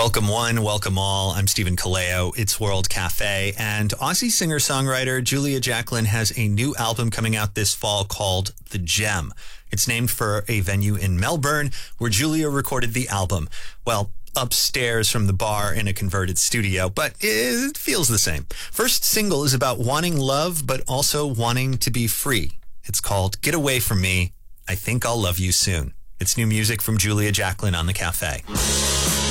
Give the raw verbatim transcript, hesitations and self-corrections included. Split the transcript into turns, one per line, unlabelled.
Welcome one, welcome all. I'm Stephen Kaleo. It's World Cafe. And Aussie singer-songwriter Julia Jacklin has a new album coming out this fall called The Gem. It's named for a venue in Melbourne where Julia recorded the album. Well, upstairs from the bar in a converted studio, but it feels the same. First single is about wanting love, but also wanting to be free. It's called Get Away From Me. I Think I'll Love You Soon. It's new music from Julia Jacklin on The Cafe.